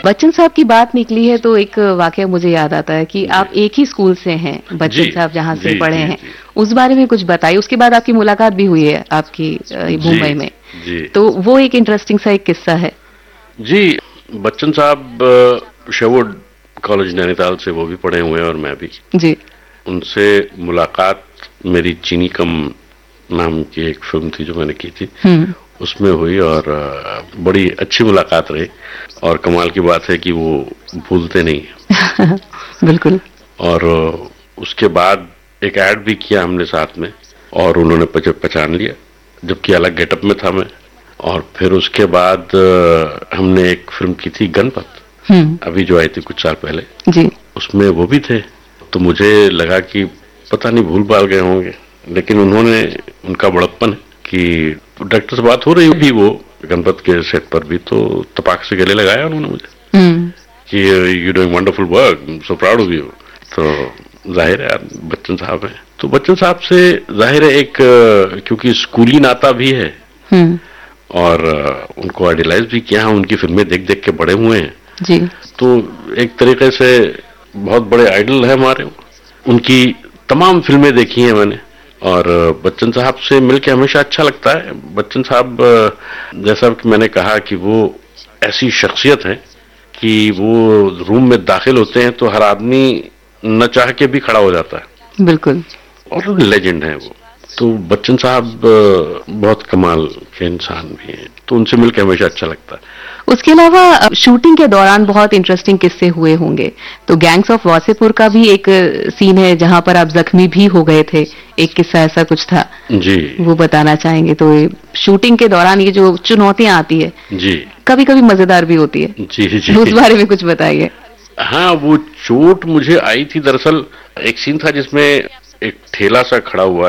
बच्चन साहब की बात निकली है तो एक वाकया मुझे याद आता है कि आप एक ही स्कूल से हैं, बच्चन साहब जहाँ से पढ़े हैं। उस बारे में कुछ बताइए। उसके बाद आपकी मुलाकात भी हुई है आपकी मुंबई में, तो वो एक इंटरेस्टिंग सा एक किस्सा है। जी, बच्चन साहब शेरवुड कॉलेज नैनीताल से वो भी पढ़े हुए हैं और मैं भी। जी। उनसे मुलाकात मेरी चीनी कम नाम की एक फिल्म थी जो मैंने की थी, उसमें हुई और बड़ी अच्छी मुलाकात रही। और कमाल की बात है कि वो भूलते नहीं। बिल्कुल। और उसके बाद एक ऐड भी किया हमने साथ में और उन्होंने पहचान लिया, जबकि अलग गेटअप में था मैं। और फिर उसके बाद हमने एक फिल्म की थी गणपत, अभी जो आई थी कुछ साल पहले। जी। उसमें वो भी थे। तो मुझे लगा कि पता नहीं भूल भाल गए होंगे, लेकिन उनका बड़प्पन कि डायरेक्टर से बात हो रही थी वो गणपत के सेट पर भी, तो तपाक से गले लगाया उन्होंने मुझे कि you doing wonderful work, so proud of you. तो जाहिर है यार बच्चन साहब हैं, तो बच्चन साहब से जाहिर है एक क्योंकि स्कूली नाता भी है और उनको आइडियलाइज भी किया है, उनकी फिल्में देख देख के बड़े हुए हैं जी। तो एक तरीके से बहुत बड़े आइडल है हमारे। उनकी तमाम फिल्में देखी हैं मैंने और बच्चन साहब से मिलके हमेशा अच्छा लगता है। बच्चन साहब जैसा कि मैंने कहा कि वो ऐसी शख्सियत है कि वो रूम में दाखिल होते हैं तो हर आदमी न चाह के भी खड़ा हो जाता है। बिल्कुल। और लेजेंड है वो। तो बच्चन साहब बहुत कमाल के इंसान भी हैं, तो उनसे मिलकर हमेशा अच्छा लगता है। उसके अलावा शूटिंग के दौरान बहुत इंटरेस्टिंग किस्से हुए होंगे, तो गैंग्स ऑफ वासेपुर का भी एक सीन है जहां पर आप जख्मी भी हो गए थे, एक किस्सा ऐसा कुछ था जी, वो बताना चाहेंगे? तो शूटिंग के दौरान ये जो चुनौतियां आती है जी, कभी कभी मजेदार भी होती है जी जी, उस बारे में कुछ बताइए। हाँ, वो चोट मुझे आई थी दरअसल, एक सीन था जिसमें एक ठेला सा खड़ा हुआ